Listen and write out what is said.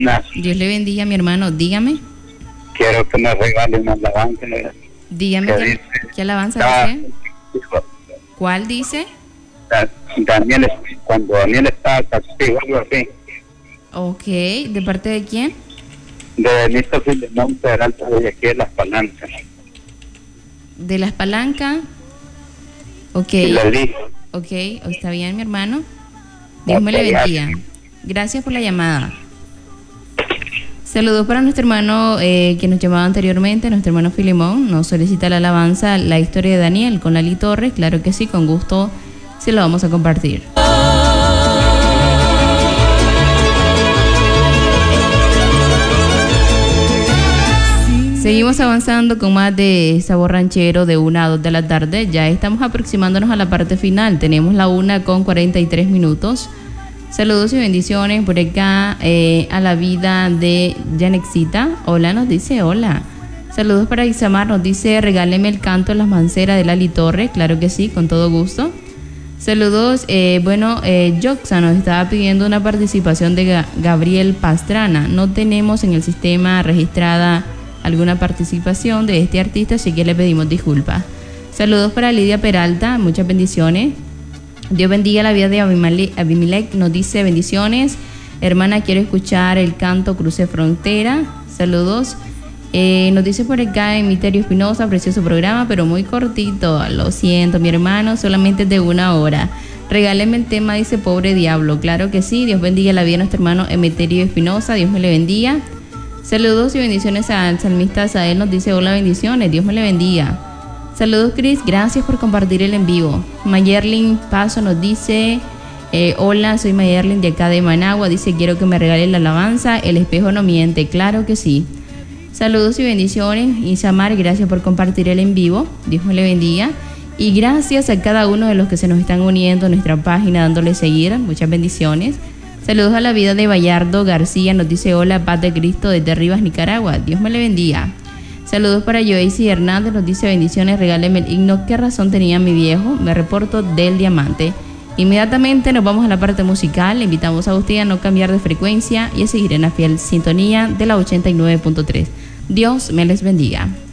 Dios le bendiga, mi hermano. Dígame. Quiero que me regale una alabanza. Dígame qué alabanza dice. ¿Cuál dice? Daniel, cuando Daniel está castigo, algo así. Ok, ¿de parte de quién? De Benito Filemón Peralta, de aquí de Las Palancas. ¿De Las Palancas? Ok. Y le dijo. Ok, está bien, mi hermano. Dios me le bendiga. Gracias por la llamada. Saludos para nuestro hermano que nos llamaba anteriormente, nuestro hermano Filemón. Nos solicita la alabanza, la historia de Daniel con Lali Torres. Claro que sí, con gusto se lo vamos a compartir. Seguimos avanzando con más de Sabor Ranchero de 1 a 2 de la tarde. Ya estamos aproximándonos a la parte final. Tenemos la 1:43. Saludos y bendiciones por acá a la vida de Yanexita. Hola, nos dice hola. Saludos para Isamar, nos dice regáleme el canto en las manceras de Lali Torres. Claro que sí, con todo gusto. Saludos, Joxa nos estaba pidiendo una participación de Gabriel Pastrana. No tenemos en el sistema registrada alguna participación de este artista, así que le pedimos disculpas. Saludos para Lidia Peralta, muchas bendiciones. Dios bendiga la vida de Abimelech, nos dice bendiciones. Hermana, quiero escuchar el canto Cruce Frontera. Saludos. Nos dice por acá Emiterio Espinosa, precioso programa, pero muy cortito. Lo siento, mi hermano, solamente es de 1 hora. Regáleme el tema, dice Pobre Diablo. Claro que sí, Dios bendiga la vida de nuestro hermano Emiterio Espinosa, Dios me le bendiga. Saludos y bendiciones al salmista Sael, nos dice hola, bendiciones, Dios me le bendiga. Saludos, Cris, gracias por compartir el en vivo. Mayerlin Paso nos dice hola, soy Mayerlin de acá de Managua, dice quiero que me regale la alabanza, el espejo no miente. Claro que sí. Saludos y bendiciones. Isamar, gracias por compartir el en vivo, Dios me le bendiga. Y gracias a cada uno de los que se nos están uniendo a nuestra página dándole seguir, muchas bendiciones. Saludos a la vida de Bayardo García, nos dice hola, paz de Cristo desde Rivas, Nicaragua, Dios me le bendiga. Saludos para Joyce Hernández, nos dice bendiciones, regáleme el himno, ¿qué razón tenía mi viejo? Me reporto del Diamante. Inmediatamente nos vamos a la parte musical, le invitamos a usted a no cambiar de frecuencia y a seguir en la fiel sintonía de la 89.3. Dios me les bendiga.